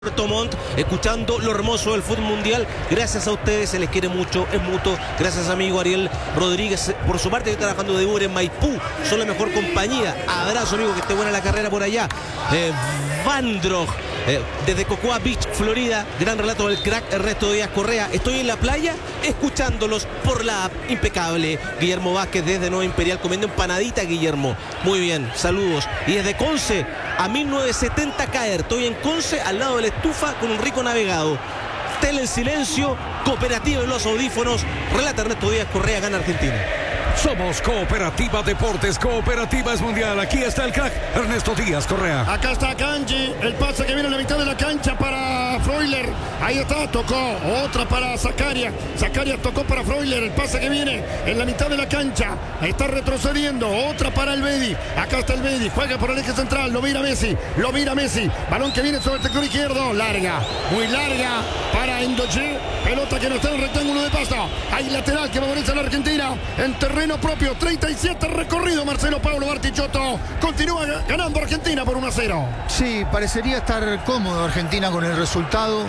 Montt, escuchando lo hermoso del fútbol mundial. Gracias a ustedes, se les quiere mucho, es mutuo. Gracias amigo Ariel Rodríguez. Por su parte, está trabajando de Uber en Maipú. Son la mejor compañía. Abrazo amigo, que esté buena la carrera por allá. Vandrock, desde Cocoa Beach, Florida. Gran relato del crack Ernesto Díaz Correa. Estoy en la playa escuchándolos por la app. Impecable. Guillermo Vázquez desde Nueva Imperial comiendo empanadita, Guillermo. Muy bien, saludos. Y desde Conce a 1970 caer. Estoy en Conce, al lado de la estufa, con un rico navegado. Tele en silencio, cooperativa en los audífonos. Relata Ernesto Díaz Correa, gana Argentina. Somos Cooperativa Deportes, Cooperativa es Mundial. Aquí está el crack Ernesto Díaz Correa. Acá está Kanji, el pase que viene a la mitad de la cancha para Freuler. Ahí está, tocó, otra para Zakaria. Zakaria tocó para Freuler, el pase que viene en la mitad de la cancha. Está retrocediendo, otra para el Bedi. Acá está el Bedi, juega por el eje central, lo mira Messi. Balón que viene sobre el sector izquierdo, larga, muy larga para Endoche. Pelota que no está en el rectángulo de pasto. Hay lateral que favorece a la Argentina en terreno propio. 37 recorrido. Marcelo Paulo Bartichotto. Continúa ganando Argentina por 1-0. Sí, parecería estar cómodo Argentina con el resultado.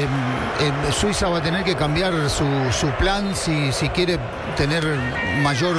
Suiza va a tener que cambiar su plan si quiere tener mayor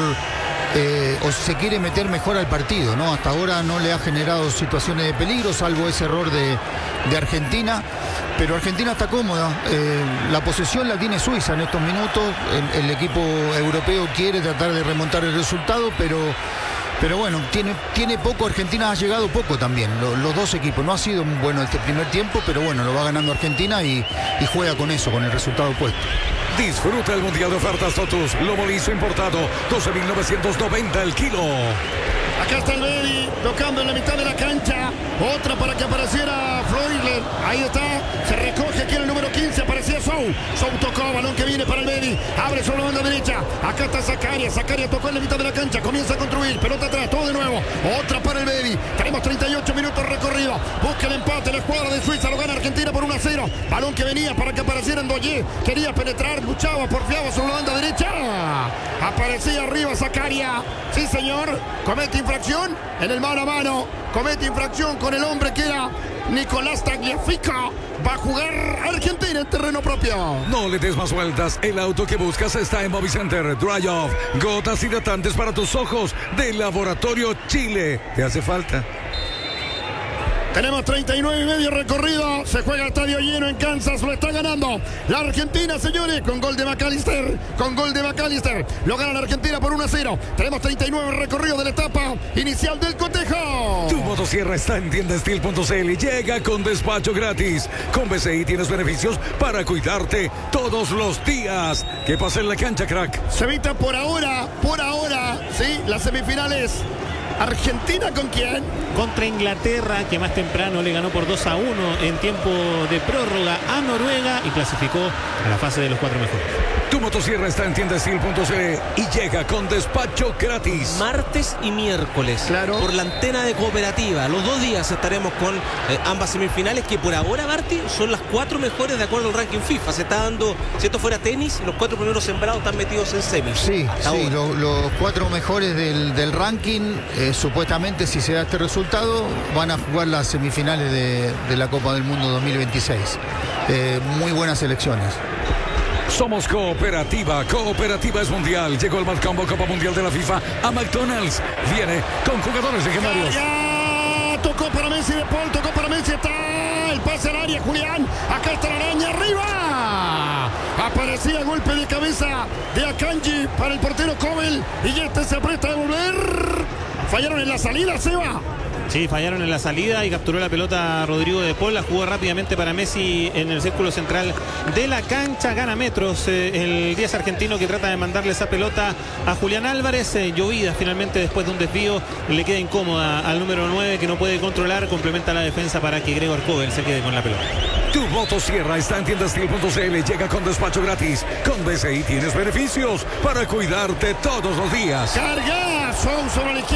o se quiere meter mejor al partido, ¿no? Hasta ahora no le ha generado situaciones de peligro, salvo ese error de Argentina. Pero Argentina está cómoda, la posesión la tiene Suiza en estos minutos, el equipo europeo quiere tratar de remontar el resultado, pero bueno, tiene poco, Argentina ha llegado poco también, los dos equipos, no ha sido bueno este primer tiempo, pero bueno, lo va ganando Argentina y juega con eso, con el resultado puesto. Disfruta el Mundial de Ofertas Totus, lomo liso importado, 12.990 el kilo. Acá está el Bedi, tocando en la mitad de la cancha. Otra para que apareciera Freuler. Ahí está, se recoge aquí en el número 15, aparecía Sou. Sou tocó, balón que viene para el Bedi. Abre sobre la banda derecha. Acá está Zakaria. Zakaria tocó en la mitad de la cancha. Comienza a construir, pelota atrás, todo de nuevo. Otra para el Bedi. Tenemos 38 minutos recorrido. Busca el empate, la escuadra de Suiza. Lo gana Argentina por 1-0. Balón que venía para que apareciera Ndoye. Quería penetrar, luchaba, porfiaba sobre la banda derecha. Aparecía arriba Zakaria. Sí, señor. Comete infracción en el mano a mano. Comete infracción con el hombre que era Nicolás Tagliafico. Va a jugar Argentina en terreno propio. No le des más vueltas. El auto que buscas está en Movicenter. Dry Off. Gotas hidratantes para tus ojos. De Laboratorio Chile. ¿Te hace falta? Tenemos 39 y medio recorrido. Se juega el estadio lleno en Kansas. Lo está ganando la Argentina, señores, con gol de McAllister. Lo gana la Argentina por 1-0. Tenemos 39 recorrido de la etapa inicial del cotejo. Tu motosierra está en tiendastil.cl y llega con despacho gratis. Con BCI tienes beneficios para cuidarte todos los días. ¿Qué pasa en la cancha, crack? Se evita por ahora, sí, las semifinales. ¿Argentina con quién? Contra Inglaterra, que más temprano le ganó por 2-1 en tiempo de prórroga a Noruega y clasificó a la fase de los 4 mejores. Tu motosierra está en tiendastil.cl y llega con despacho gratis. Martes y miércoles, claro, por la antena de Cooperativa. Los 2 días estaremos con ambas semifinales, que por ahora, Barty, son las 4 mejores de acuerdo al ranking FIFA. Se está dando, si esto fuera tenis, los 4 primeros sembrados están metidos en semis. Sí, los 4 mejores del ranking, supuestamente, si se da este resultado, van a jugar las semifinales de la Copa del Mundo 2026. Muy buenas elecciones. Somos Cooperativa, Cooperativa es Mundial. Llegó el Mad Combo Copa Mundial de la FIFA a McDonald's. Viene con jugadores legendarios. Tocó para Messi de Paul, tocó para Messi, está el pase al área, Julián. Acá está la araña, arriba. Aparecía golpe de cabeza de Akanji para el portero Kobel. Y este se aprieta a devolver. Fallaron en la salida, Seba. Sí, fallaron en la salida y capturó la pelota Rodrigo de Paul. La jugó rápidamente para Messi en el círculo central de la cancha. Gana metros el 10 argentino, que trata de mandarle esa pelota a Julián Álvarez. Llovida finalmente después de un desvío. Le queda incómoda al número 9, que no puede controlar. Complementa la defensa para que Gregor Kobel se quede con la pelota. Tu motosierra está en tiendastil.cl. Llega con despacho gratis. Con BCI tienes beneficios para cuidarte todos los días. Carga, son sobre la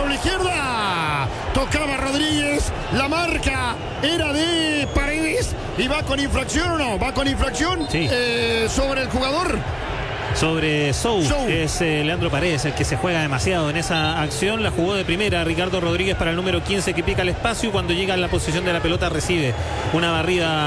izquierda. Tocaba Rodríguez, la marca era de Paredes. ¿Y va con infracción o no? ¿Va con infracción? Sí. Sobre el jugador. sobre Sou. Es Leandro Paredes el que se juega demasiado en esa acción. La jugó de primera Ricardo Rodríguez para el número 15 que pica el espacio y cuando llega a la posición de la pelota recibe una barrida